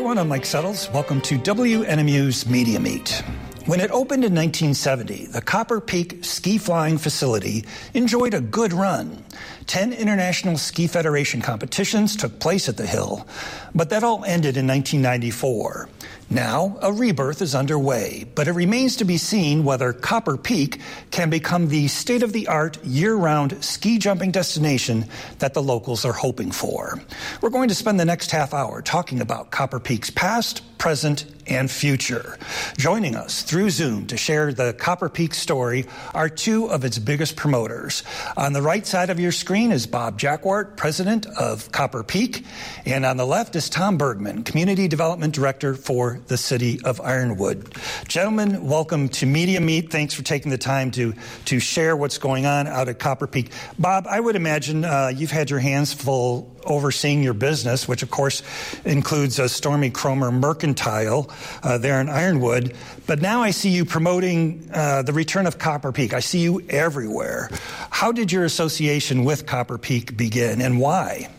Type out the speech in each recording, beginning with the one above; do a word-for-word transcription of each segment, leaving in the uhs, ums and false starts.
everyone, I'm Mike Settles. Welcome to W N M U's Media Meet. When it opened in nineteen seventy, the Copper Peak Ski Flying Facility enjoyed a good run. Ten International Ski Federation competitions took place at the Hill, but that all ended in nineteen ninety-four. Now, a rebirth is underway, but it remains to be seen whether Copper Peak can become the state-of-the-art year-round ski jumping destination that the locals are hoping for. We're going to spend the next half hour talking about Copper Peak's past, present, and future. Joining us through Zoom to share the Copper Peak story are two of its biggest promoters. On the right side of your screen is Bob Jackwart, president of Copper Peak, and on the left is Tom Bergman, community development director for the city of Ironwood. Gentlemen, welcome to Media Meet. Thanks for taking the time to, to share what's going on out at Copper Peak. Bob, I would imagine uh, you've had your hands full overseeing your business, which of course includes uh, Stormy Cromer Mercantile uh, there in Ironwood. But now I see you promoting uh, the return of Copper Peak. I see you everywhere. How did your association with Copper Peak begin, and why?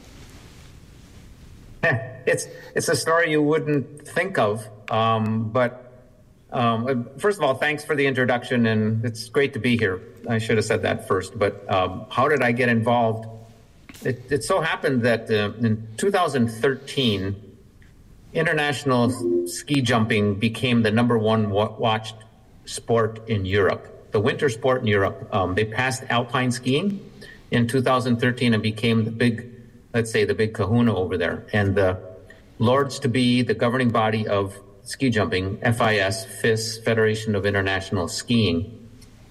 It's it's a story you wouldn't think of, um, but um, first of all, thanks for the introduction, and it's great to be here. I should have said that first, but um, how did I get involved? It, it so happened that uh, in two thousand thirteen, international ski jumping became the number one wa- watched sport in Europe, the winter sport in Europe. Um, they passed alpine skiing in two thousand thirteen and became the big, let's say, the big kahuna over there. And the Lords-to-be, the governing body of ski jumping, F I S, F I S, Federation of International Skiing,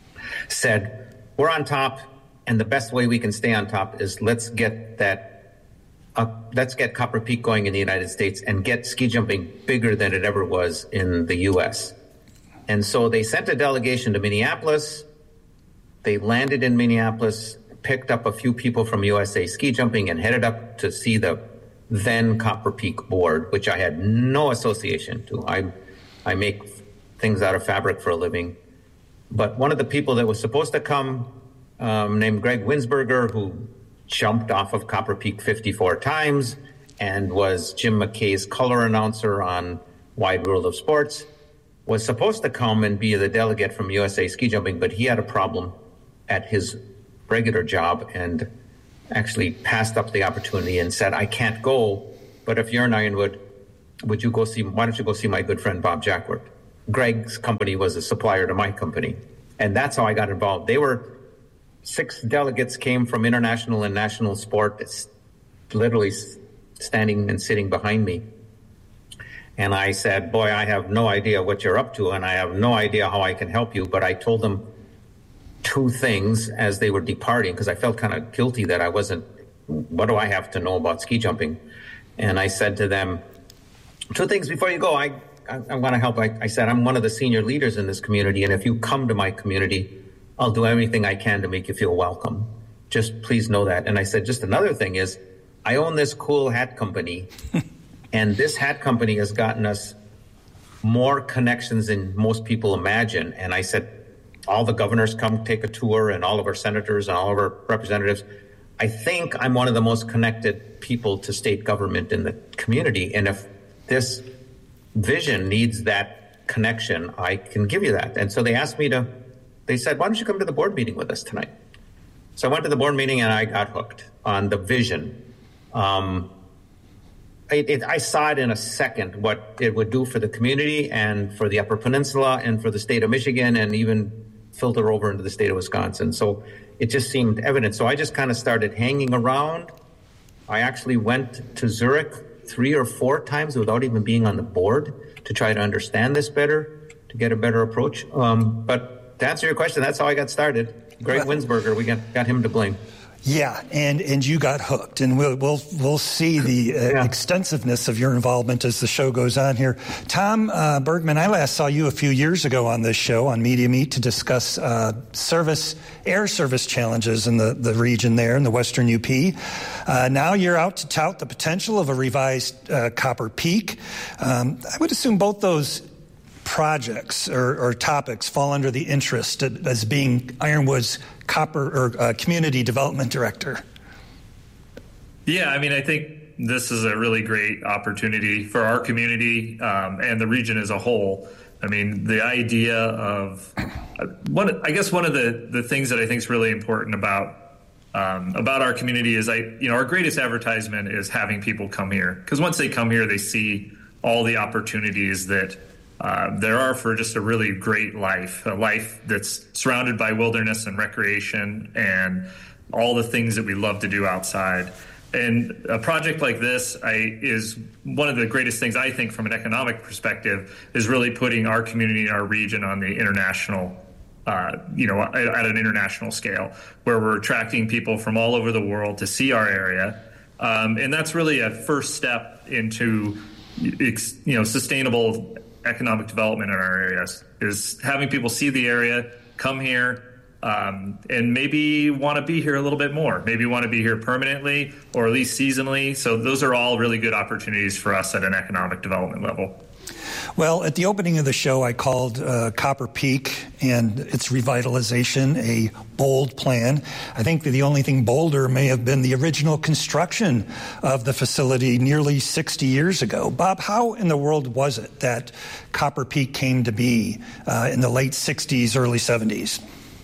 said, we're on top, and the best way we can stay on top is let's get that, uh, let's get Copper Peak going in the United States and get ski jumping bigger than it ever was in the U S. And so they sent a delegation to Minneapolis. They landed in Minneapolis, picked up a few people from U S A Ski Jumping and headed up to see the then Copper Peak board, which I had no association to. I I make things out of fabric for a living. But one of the people that was supposed to come, um, named Greg Winsberger, who jumped off of Copper Peak fifty-four times and was Jim McKay's color announcer on Wide World of Sports, was supposed to come and be the delegate from U S A Ski Jumping, but he had a problem at his regular job and actually passed up the opportunity and said, I can't go, but if you're in Ironwood, would you go see, why don't you go see my good friend Bob Jackwart? Greg's company was a supplier to my company. And that's how I got involved. They were, six delegates came from international and national sport, it's literally standing and sitting behind me. And I said, boy, I have no idea what you're up to, and I have no idea how I can help you. But I told them two things as they were departing, because I felt kind of guilty that I wasn't, what do I have to know about ski jumping? And I said to them, two things before you go, I, I, I want to help. I, I said, I'm one of the senior leaders in this community, and if you come to my community, I'll do everything I can to make you feel welcome. Just please know that. And I said, just another thing is, I own this cool hat company, and this hat company has gotten us more connections than most people imagine. And I said, all the governors come take a tour, and all of our senators and all of our representatives. I think I'm one of the most connected people to state government in the community. And if this vision needs that connection, I can give you that. And so they asked me to, they said, why don't you come to the board meeting with us tonight? So I went to the board meeting and I got hooked on the vision. Um, it, it, I saw it in a second, what it would do for the community and for the Upper Peninsula and for the state of Michigan and even filter over into the state of Wisconsin. So it just seemed evident. So I just kind of started hanging around. I actually went to Zurich three or four times without even being on the board to try to understand this better, to get a better approach. Um, but to answer your question, that's how I got started. Greg Winsberger, we got, got him to blame. Yeah, and, and you got hooked, and we'll we'll we'll see the uh, yeah. extensiveness of your involvement as the show goes on here. Tom uh, Bergman, I last saw you a few years ago on this show on Media Meet to discuss uh, service air service challenges in the, the region there in the Western U P. Uh, now you're out to tout the potential of a revised uh, Copper Peak. Um, I would assume both those projects or, or topics fall under the interest as being Ironwood's copper or uh, community development director. Yeah, I mean, I think this is a really great opportunity for our community um, and the region as a whole. I mean, the idea of uh, one, I guess one of the, the things that I think is really important about um, about our community is, I, you know, our greatest advertisement is having people come here, because once they come here, they see all the opportunities that uh, there are for just a really great life, a life that's surrounded by wilderness and recreation and all the things that we love to do outside. And a project like this I, is one of the greatest things, I think, from an economic perspective, is really putting our community and our region on the international, uh, you know, at, at an international scale, where we're attracting people from all over the world to see our area. Um, and that's really a first step into, you know, sustainable economic development in our areas, is having people see the area, come here, Um, and maybe want to be here a little bit more, maybe want to be here permanently or at least seasonally. So those are all really good opportunities for us at an economic development level. Well, at the opening of the show, I called uh, Copper Peak and its revitalization a bold plan. I think that the only thing bolder may have been the original construction of the facility nearly sixty years ago. Bob, how in the world was it that Copper Peak came to be uh, in the late sixties, early seventies?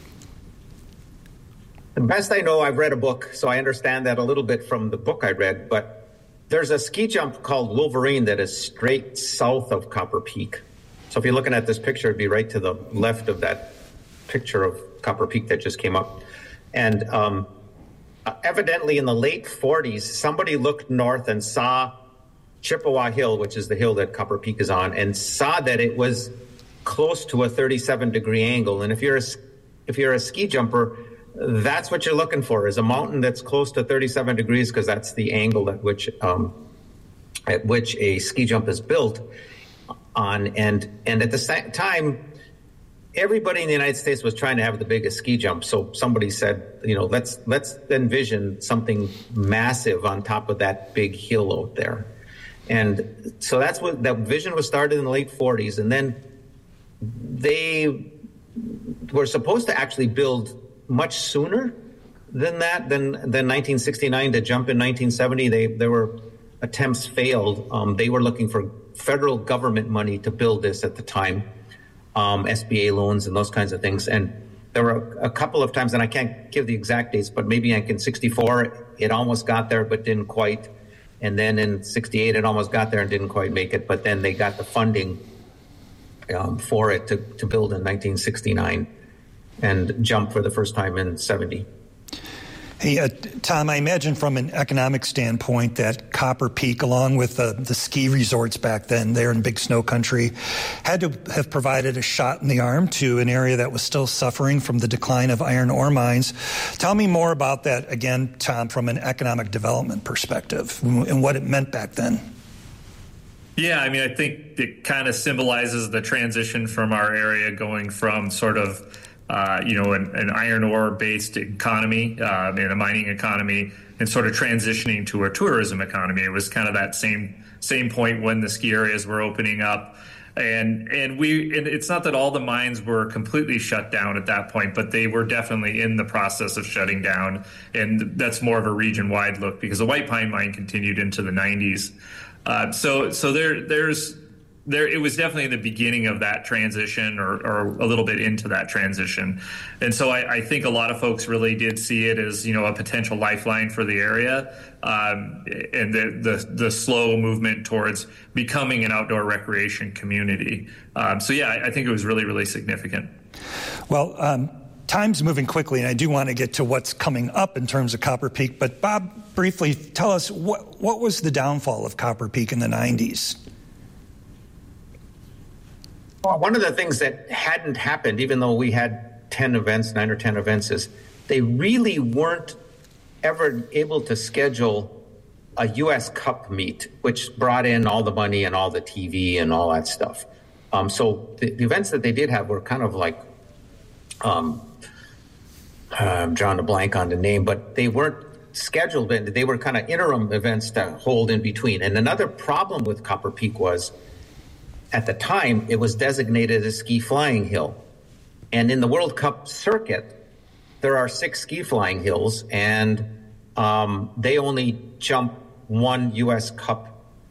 The best I know, I've read a book, so I understand that a little bit from the book I read, but there's a ski jump called Wolverine that is straight south of Copper Peak. So if you're looking at this picture, it'd be right to the left of that picture of Copper Peak that just came up. And um, evidently in the late forties, somebody looked north and saw Chippewa Hill, which is the hill that Copper Peak is on, and saw that it was close to a thirty-seven degree angle. And if you're a, if you're a ski jumper, that's what you're looking for, is a mountain that's close to thirty-seven degrees, because that's the angle at which um, at which a ski jump is built on. And and at the same time, everybody in the United States was trying to have the biggest ski jump. So somebody said, you know, let's let's envision something massive on top of that big hill out there. And so that's what that vision was started in the late forties. And then they were supposed to actually build much sooner than that, than than nineteen sixty-nine to jump in nineteen seventy. They there were attempts failed. Um, they were looking for federal government money to build this at the time, um, S B A loans and those kinds of things. And there were a couple of times, and I can't give the exact dates, but maybe like in sixty-four it almost got there but didn't quite. And then in sixty-eight it almost got there and didn't quite make it. But then they got the funding um, for it to, to build in nineteen sixty-nine. And jump for the first time in seventy. Hey, uh, Tom, I imagine from an economic standpoint that Copper Peak, along with uh, the ski resorts back then there in Big Snow Country, had to have provided a shot in the arm to an area that was still suffering from the decline of iron ore mines. Tell me more about that, again, Tom, from an economic development perspective and what it meant back then. Yeah, I mean, I think it kind of symbolizes the transition from our area going from sort of Uh, you know, an, an iron ore-based economy uh, and a mining economy, and sort of transitioning to a tourism economy. It was kind of that same same point when the ski areas were opening up, and and we. And it's not that all the mines were completely shut down at that point, but they were definitely in the process of shutting down, and that's more of a region-wide look, because the White Pine Mine continued into the nineties. Uh, so so there there's. There, it was definitely the beginning of that transition, or, or a little bit into that transition. And so I, I think a lot of folks really did see it as, you know, a potential lifeline for the area, um, and the, the the slow movement towards becoming an outdoor recreation community. Um, so, yeah, I, I think it was really, really significant. Well, um, time's moving quickly, and I do want to get to what's coming up in terms of Copper Peak. But, Bob, briefly, tell us, what what was the downfall of Copper Peak in the nineties? Well, one of the things that hadn't happened, even though we had ten events, nine or ten events, is they really weren't ever able to schedule a U S Cup meet, which brought in all the money and all the T V and all that stuff. Um, so the, the events that they did have were kind of like, um, I'm drawing a blank on the name, but they weren't scheduled, and they were kind of interim events to hold in between. And another problem with Copper Peak was, at the time, it was designated a ski flying hill. And in the World Cup circuit, there are six ski flying hills, and um, they only jump one U S Cup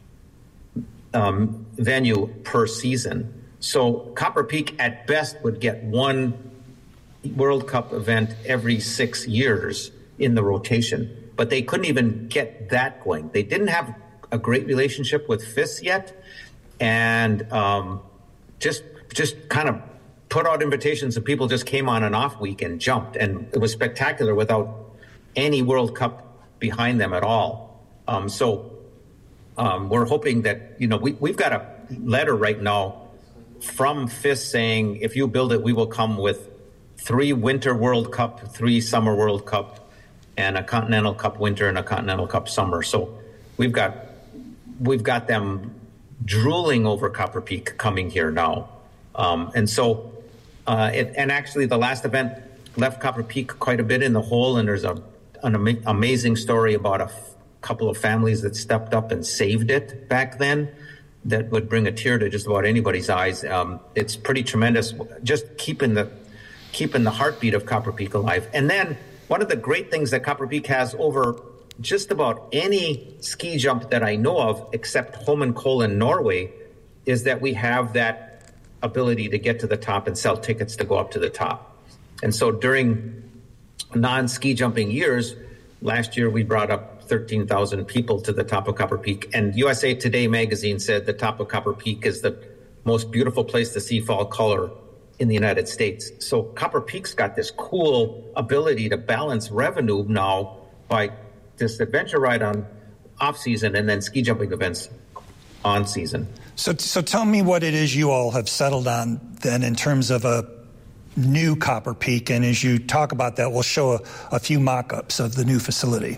um, venue per season. So Copper Peak at best would get one World Cup event every six years in the rotation, but they couldn't even get that going. They didn't have a great relationship with F I S yet, and um, just just kind of put out invitations and people just came on an off week and jumped, and it was spectacular without any World Cup behind them at all. Um, so um, we're hoping that, you know, we, we've got a letter right now from F I S saying, if you build it, we will come with three Winter World Cup, three Summer World Cup, and a Continental Cup Winter and a Continental Cup Summer. So we've got we've got them drooling over Copper Peak coming here now. Um, and so, uh, it, and actually the last event left Copper Peak quite a bit in the hole, and there's a an ama- amazing story about a f- couple of families that stepped up and saved it back then that would bring a tear to just about anybody's eyes. Um, it's pretty tremendous, just keeping the keeping the heartbeat of Copper Peak alive. And then one of the great things that Copper Peak has over just about any ski jump that I know of, except Holmenkollen, Norway, is that we have that ability to get to the top and sell tickets to go up to the top. And so during non-ski jumping years, last year we brought up thirteen thousand people to the top of Copper Peak. And U S A Today magazine said the top of Copper Peak is the most beautiful place to see fall color in the United States. So Copper Peak's got this cool ability to balance revenue now by this adventure ride on off season and then ski jumping events on season. So, so tell me what it is you all have settled on then in terms of a new Copper Peak. And as you talk about that, we'll show a, a few mock-ups of the new facility.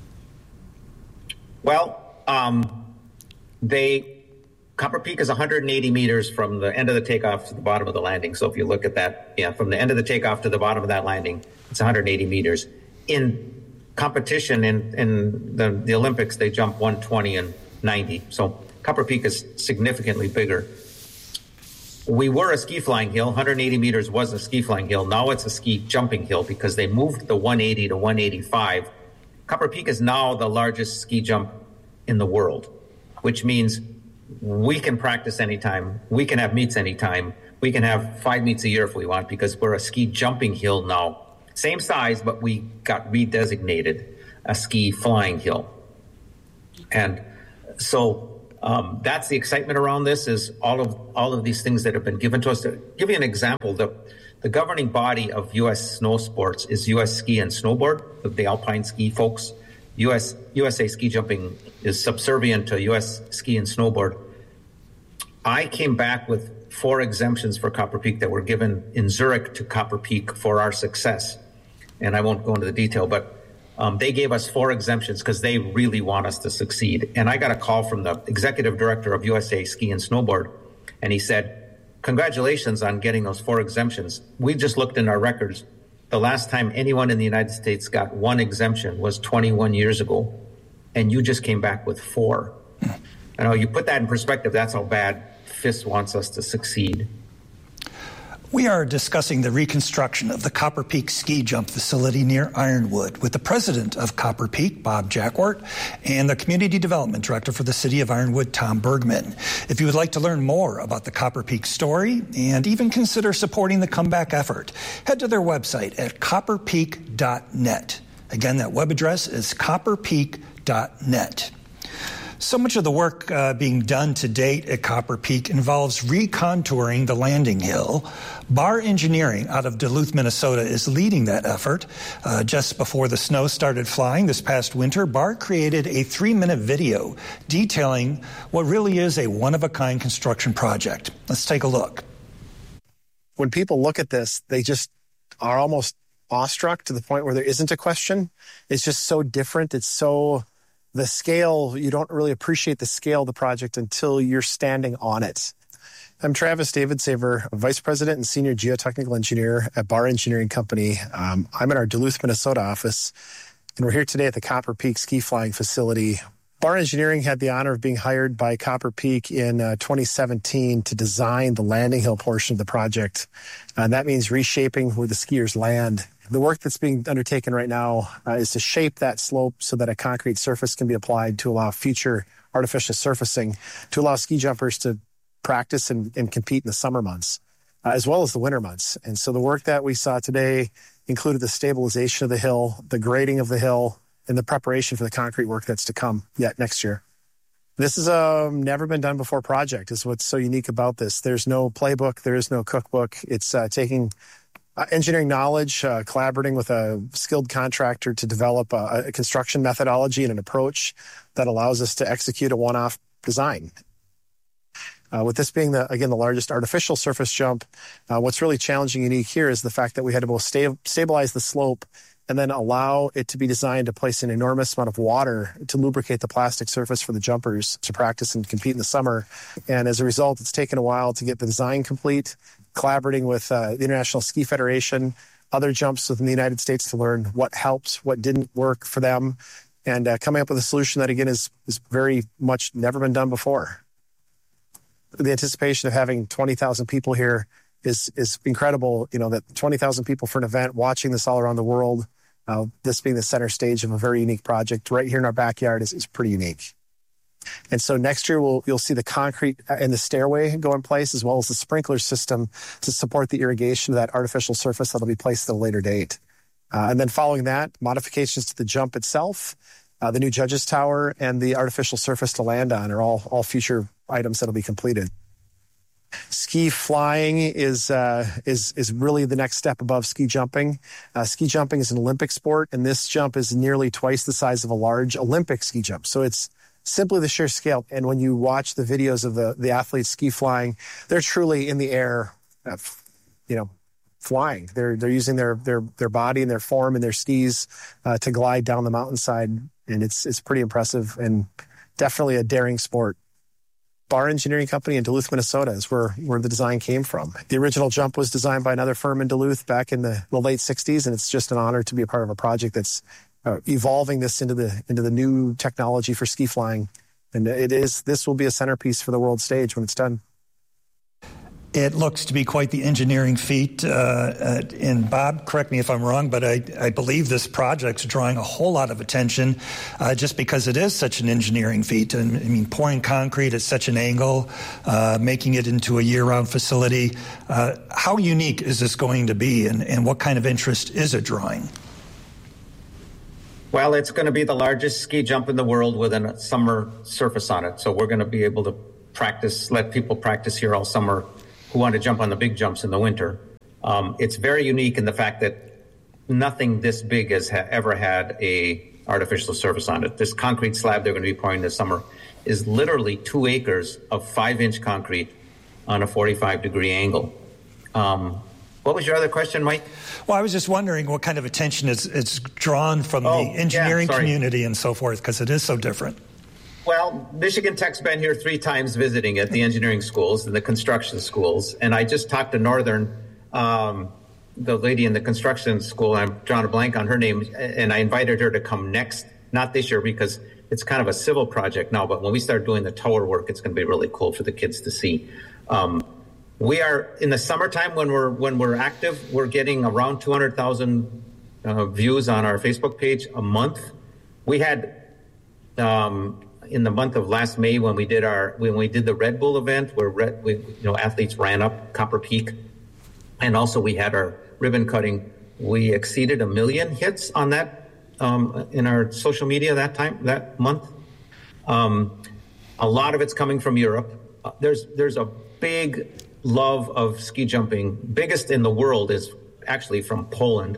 Well, um, they Copper Peak is one hundred eighty meters from the end of the takeoff to the bottom of the landing. So if you look at that, yeah, from the end of the takeoff to the bottom of that landing, it's one hundred eighty meters. In competition in, in the, the Olympics, they jump one twenty and ninety. So Copper Peak is significantly bigger. We were a ski flying hill. one hundred eighty meters was a ski flying hill. Now it's a ski jumping hill because they moved the one eighty to one eighty-five. Copper Peak is now the largest ski jump in the world, which means we can practice anytime. We can have meets anytime. We can have five meets a year if we want because we're a ski jumping hill now. Same size, but we got redesignated a ski flying hill. And so um, that's the excitement around this, is all of all of these things that have been given to us. To give you an example, the, the governing body of U S snow sports is U S Ski and Snowboard, the alpine ski folks. U S U S A Ski Jumping is subservient to U S Ski and Snowboard. I came back with four exemptions for Copper Peak that were given in Zurich to Copper Peak for our success. And I won't go into the detail, but um, they gave us four exemptions because they really want us to succeed. And I got a call from the executive director of U S A Ski and Snowboard, and he said, congratulations on getting those four exemptions. We just looked in our records. The last time anyone in the United States got one exemption was twenty-one years ago, and you just came back with four. I know, you put that in perspective, that's how bad F I S wants us to succeed. We are discussing the reconstruction of the Copper Peak ski jump facility near Ironwood with the president of Copper Peak, Bob Jackwart, and the community development director for the city of Ironwood, Tom Bergman. If you would like to learn more about the Copper Peak story and even consider supporting the comeback effort, head to their website at copper peak dot net. Again, that web address is copper peak dot net. So much of the work uh, being done to date at Copper Peak involves recontouring the landing hill. Bar Engineering out of Duluth, Minnesota is leading that effort. Uh, just before the snow started flying this past winter, Bar created a three-minute video detailing what really is a one-of-a-kind construction project. Let's take a look. When people look at this, they just are almost awestruck to the point where there isn't a question. It's just so different. It's so... The scale, you don't really appreciate the scale of the project until you're standing on it. I'm Travis Davidsaver, Vice President and Senior Geotechnical Engineer at Bar Engineering Company. Um, I'm in our Duluth, Minnesota office, and we're here today at the Copper Peak ski flying facility. Bar Engineering had the honor of being hired by Copper Peak in uh, twenty seventeen to design the landing hill portion of the project. And that means reshaping where the skiers land. The work that's being undertaken right now uh, is to shape that slope so that a concrete surface can be applied to allow future artificial surfacing, to allow ski jumpers to practice and, and compete in the summer months, uh, as well as the winter months. And so the work that we saw today included the stabilization of the hill, the grading of the hill, and the preparation for the concrete work that's to come yet next year. This is a never been done before project is what's so unique about this. There's no playbook. There is no cookbook. It's uh, taking uh, engineering knowledge, uh, collaborating with a skilled contractor to develop a, a construction methodology and an approach that allows us to execute a one-off design. Uh, with this being, the again, the largest artificial surface jump, uh, what's really challenging and unique here is the fact that we had to both sta- stabilize the slope and then allow it to be designed to place an enormous amount of water to lubricate the plastic surface for the jumpers to practice and compete in the summer. And as a result, it's taken a while to get the design complete, collaborating with uh, the International Ski Federation, other jumps within the United States to learn what helped, what didn't work for them, and uh, coming up with a solution that, again, is, is very much never been done before. The anticipation of having twenty thousand people here is is incredible. You know, that twenty thousand people for an event, watching this all around the world, uh, this being the center stage of a very unique project right here in our backyard is, is pretty unique. And so next year, we'll, you'll see the concrete and the stairway go in place, as well as the sprinkler system to support the irrigation of that artificial surface that'll be placed at a later date. Uh, and then following that, modifications to the jump itself, uh, the new judges tower, and the artificial surface to land on are all, all future items that'll be completed. Ski flying is uh, is is really the next step above ski jumping. Uh, ski jumping is an Olympic sport, and this jump is nearly twice the size of a large Olympic ski jump. So it's simply the sheer scale. And when you watch the videos of the, the athletes ski flying, they're truly in the air, uh, you know, flying. They're they're using their their their body and their form and their skis uh, to glide down the mountainside, and it's it's pretty impressive and definitely a daring sport. Barr Engineering Company in Duluth, Minnesota is where, where the design came from. The original jump was designed by another firm in Duluth back in the, the late sixties, and it's just an honor to be a part of a project that's uh, evolving this into the into the new technology for ski flying. And it is this will be a centerpiece for the world stage when it's done. It looks to be quite the engineering feat. Uh, uh, and Bob, correct me if I'm wrong, but I, I believe this project's drawing a whole lot of attention uh, just because it is such an engineering feat. And, I mean, pouring concrete at such an angle, uh, making it into a year-round facility. Uh, how unique is this going to be, and, and what kind of interest is it drawing? Well, it's going to be the largest ski jump in the world with a summer surface on it. So we're going to be able to practice, let people practice here all summer who want to jump on the big jumps in the winter. Um, it's very unique in the fact that nothing this big has ha- ever had a artificial surface on it. This concrete slab they're going to be pouring this summer is literally two acres of five-inch concrete on a forty-five degree angle. Um, what was your other question, Mike? Well, I was just wondering what kind of attention it's, it's drawn from oh, the engineering yeah, community and so forth, because it is so different. Well, Michigan Tech's been here three times visiting at the engineering schools and the construction schools. And I just talked to Northern, um, the lady in the construction school, I'm drawing a blank on her name, and I invited her to come next, not this year because it's kind of a civil project now, but when we start doing the tower work, it's going to be really cool for the kids to see. Um, we are, in the summertime when we're when we're active, we're getting around two hundred thousand uh, views on our Facebook page a month. We had... Um, in the month of last May, when we did our when we did the Red Bull event, where Red, we, you know athletes ran up Copper Peak, and also we had our ribbon cutting, we exceeded a million hits on that um, in our social media that time that month. Um, a lot of it's coming from Europe. Uh, there's there's a big love of ski jumping. Biggest in the world is actually from Poland,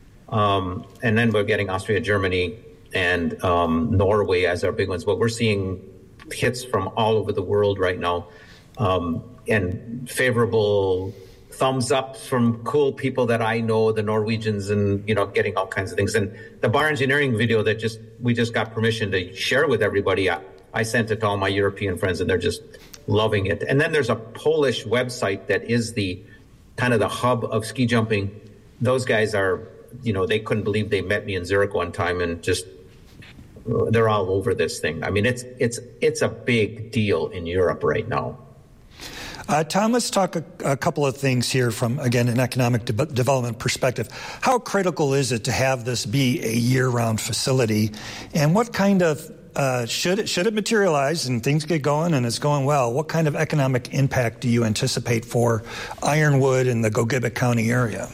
um, and then we're getting Austria, Germany, and um, Norway as our big ones. But we're seeing hits from all over the world right now, um, and favorable thumbs up from cool people that I know, the Norwegians, and you know, getting all kinds of things. And the Barr Engineering video that just we just got permission to share with everybody, I, I sent it to all my European friends, and they're just loving it. And then there's a Polish website that is the kind of the hub of ski jumping. Those guys are, you know, they couldn't believe they met me in Zurich one time, and just they're all over this thing. I mean, it's it's it's a big deal in Europe right now. Uh, Tom, let's talk a, a couple of things here from, again, an economic de- development perspective. How critical is it to have this be a year-round facility? And what kind of, uh, should it, should it materialize and things get going and it's going well, what kind of economic impact do you anticipate for Ironwood and the Gogebic County area?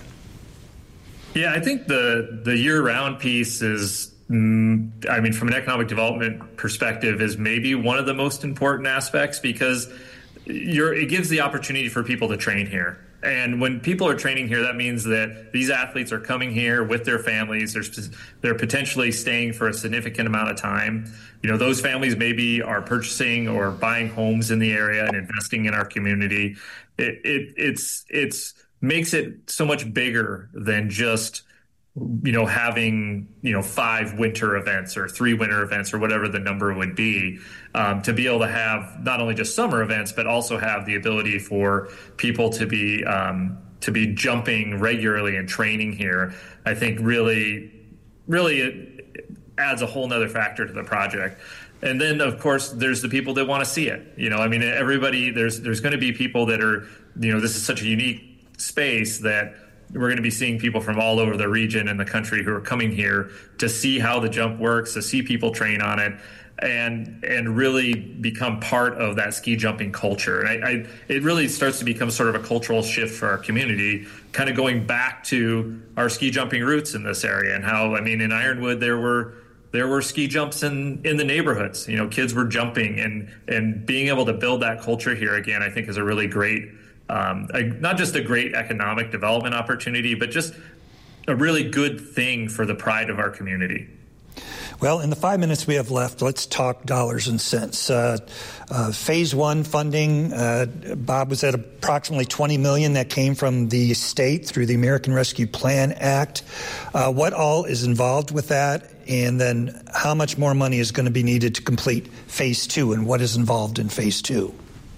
Yeah, I think the, the year-round piece is, mm, I mean, from an economic development perspective, is maybe one of the most important aspects, because you're, it gives the opportunity for people to train here. And when people are training here, that means that these athletes are coming here with their families. They're, they're potentially staying for a significant amount of time. You know, those families maybe are purchasing or buying homes in the area and investing in our community. It, it it's it's makes it so much bigger than just, you know, having, you know, five winter events or three winter events or whatever the number would be, um, to be able to have not only just summer events, but also have the ability for people to be, um, to be jumping regularly and training here. I think really, really it adds a whole nother factor to the project. And then, of course, there's the people that want to see it. You know, I mean, everybody, there's, there's going to be people that are, you know, this is such a unique space that we're going to be seeing people from all over the region and the country who are coming here to see how the jump works, to see people train on it, and and really become part of that ski jumping culture. And I, I, it really starts to become sort of a cultural shift for our community, kind of going back to our ski jumping roots in this area, and how, I mean, in Ironwood there were there were ski jumps in, in the neighborhoods. You know, kids were jumping, and and being able to build that culture here again, I think is a really great. Um, a, not just a great economic development opportunity, but just a really good thing for the pride of our community. Well, in the five minutes we have left, let's talk dollars and cents. Uh, uh, phase one funding, uh, Bob, was at approximately twenty million dollars that came from the state through the American Rescue Plan Act. Uh, what all is involved with that? And then how much more money is going to be needed to complete phase two, and what is involved in phase two?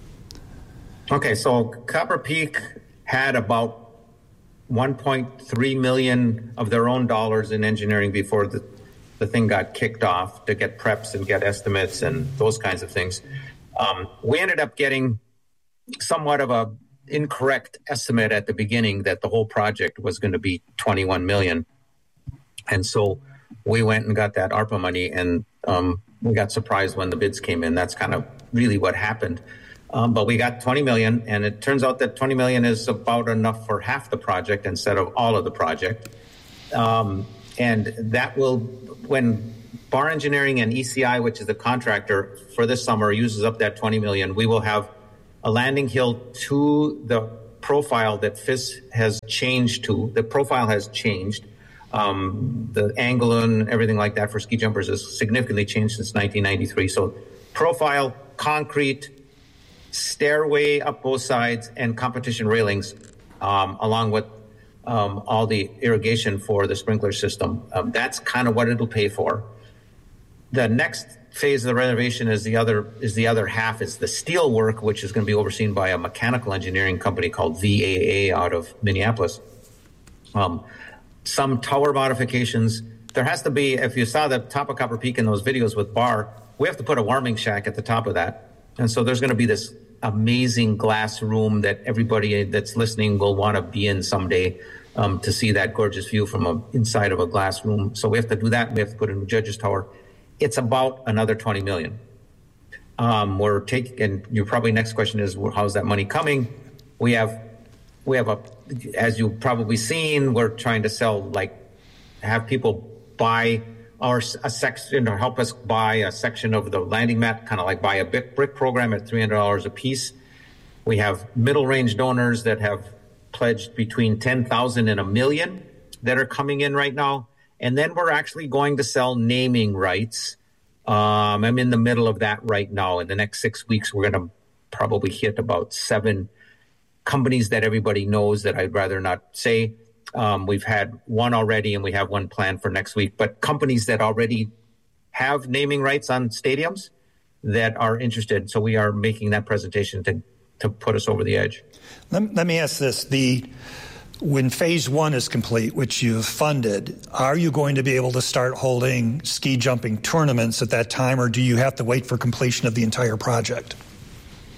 Okay, so Copper Peak had about one point three million of their own dollars in engineering before the, the thing got kicked off to get preps and get estimates and those kinds of things. Um, we ended up getting somewhat of a incorrect estimate at the beginning that the whole project was going to be twenty-one million. And so we went and got that ARPA money, and um, we got surprised when the bids came in. That's kind of really what happened. Um, but we got twenty million, and it turns out that twenty million is about enough for half the project instead of all of the project. Um, and that will, when Bar Engineering and E C I, which is the contractor for this summer, uses up that twenty million, we will have a landing hill to the profile that F I S has changed to. The profile has changed. Um, the angle and everything like that for ski jumpers has significantly changed since nineteen ninety-three. So profile, concrete, stairway up both sides, and competition railings, um, along with um, all the irrigation for the sprinkler system. Um, that's kind of what it'll pay for. The next phase of the renovation is the other is the other half. Is the steel work, which is going to be overseen by a mechanical engineering company called V A A out of Minneapolis. Um, some tower modifications. There has to be, if you saw the top of Copper Peak in those videos with Bar, we have to put a warming shack at the top of that. And so there's going to be this amazing glass room that everybody that's listening will want to be in someday, um, to see that gorgeous view from a, inside of a glass room. So we have to do that. We have to put in a judge's tower. It's about another twenty million. Um, we're taking, and your probably next question is, well, how's that money coming? We have, we have a, as you've probably seen, we're trying to sell, like, have people buy our a section or help us buy a section of the landing mat, kind of like buy a brick, brick program at three hundred dollars a piece. We have middle range donors that have pledged between ten thousand and a million that are coming in right now. And then we're actually going to sell naming rights. Um, I'm in the middle of that right now. In the next six weeks, we're going to probably hit about seven companies that everybody knows that I'd rather not say. Um, we've had one already, and we have one planned for next week. But companies that already have naming rights on stadiums that are interested. So we are making that presentation to to put us over the edge. Let, let me ask this. The when phase one is complete, which you've funded, are you going to be able to start holding ski jumping tournaments at that time, or do you have to wait for completion of the entire project?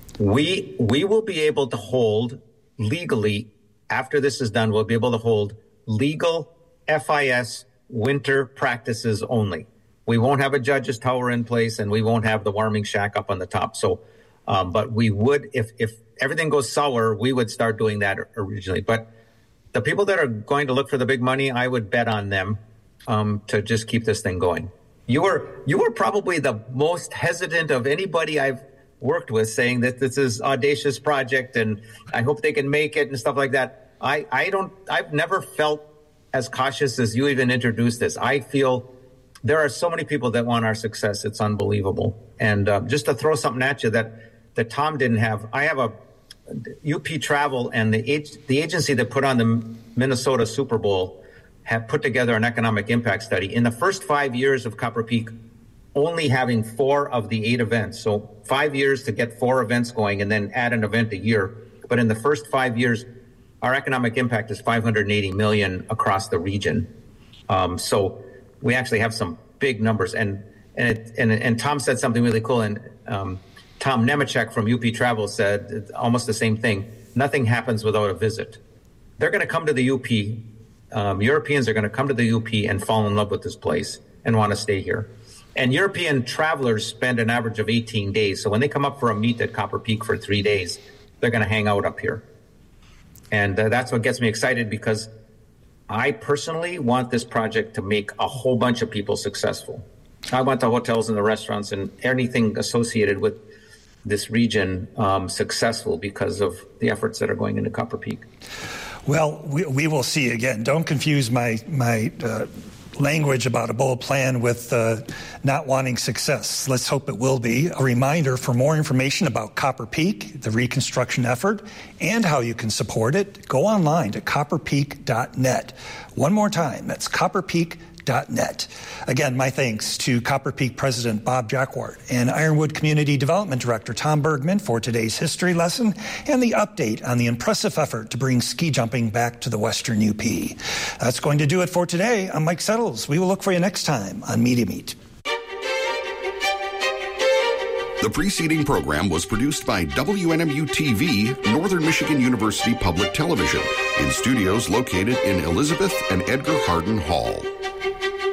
We we will be able to hold legally, after this is done, we'll be able to hold legal F I S winter practices only. We won't have a judge's tower in place, and we won't have the warming shack up on the top. So, um, but we would, if if everything goes sour, we would start doing that originally. But the people that are going to look for the big money, I would bet on them um, to just keep this thing going. You were you were probably the most hesitant of anybody I've worked with, saying that this is audacious project and I hope they can make it and stuff like that. I, I don't, I've never felt as cautious as you even introduced this. I feel there are so many people that want our success. It's unbelievable. And uh, just to throw something at you that, that Tom didn't have, I have a U P Travel and the the agency that put on the Minnesota Super Bowl have put together an economic impact study. In the first five years of Copper Peak, only having four of the eight events. So five years to get four events going and then add an event a year. But in the first five years, our economic impact is five hundred eighty million across the region. Um, so we actually have some big numbers. And and it, and, and Tom said something really cool. And um, Tom Nemechek from U P Travel said almost the same thing. Nothing happens without a visit. They're going to come to the U P. Um, Europeans are going to come to the U P and fall in love with this place and want to stay here. And European travelers spend an average of eighteen days. So when they come up for a meet at Copper Peak for three days, they're going to hang out up here. And uh, that's what gets me excited, because I personally want this project to make a whole bunch of people successful. I want the hotels and the restaurants and anything associated with this region um, successful because of the efforts that are going into Copper Peak. Well, we, we will see. Again, don't confuse my, my uh, language about a bold plan with uh, not wanting success. Let's hope it will be. A reminder, for more information about Copper Peak, the reconstruction effort, and how you can support it, go online to copper peak dot net. One more time, that's copper peak dot net. Again, my thanks to Copper Peak President Bob Jacquard and Ironwood Community Development Director Tom Bergman for today's history lesson and the update on the impressive effort to bring ski jumping back to the Western U P. That's going to do it for today. I'm Mike Settles. We will look for you next time on Media Meet. The preceding program was produced by W N M U T V, Northern Michigan University Public Television, in studios located in Elizabeth and Edgar Hardin Hall.